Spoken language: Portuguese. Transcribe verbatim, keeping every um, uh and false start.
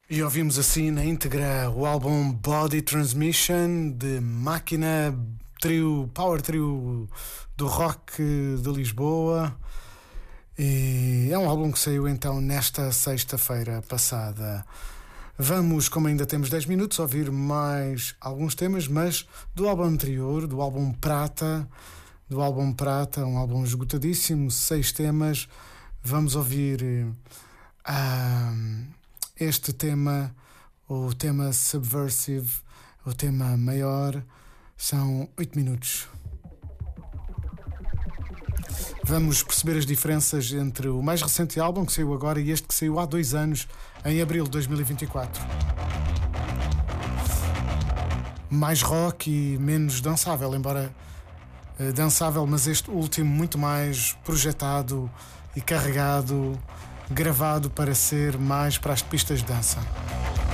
E ouvimos assim na íntegra o álbum Body Transmission de Máquina, trio, power trio do rock de Lisboa. E é um álbum que saiu então nesta sexta-feira passada. Vamos, como ainda temos dez minutos, ouvir mais alguns temas, mas do álbum anterior, do álbum Prata, do álbum Prata, um álbum esgotadíssimo, seis temas. Vamos ouvir uh, este tema, o tema Subversive, o tema maior, são oito minutos. Vamos perceber as diferenças entre o mais recente álbum que saiu agora e este que saiu há dois anos, em abril de dois mil e vinte e quatro. Mais rock e menos dançável, embora uh, dançável, mas este último muito mais projetado e carregado, gravado para ser mais para as pistas de dança.